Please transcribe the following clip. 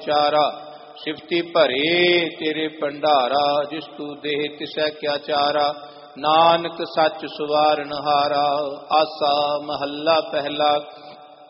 ਚਾਰਾ। ਸਿਫਤੀ ਭਰੇ ਤੇਰੇ ਭੰਡਾਰਾ, ਜਿਸ ਤੂ ਦੇਹ ਤਿਸੈ ਕਿਆ ਚਾਰਾ। ਨਾਨਕ ਸੱਚ ਸੁਵਾਰਨ ਹਾਰਾ। ਆਸਾ ਮਹੱਲਾ ਪਹਿਲਾ।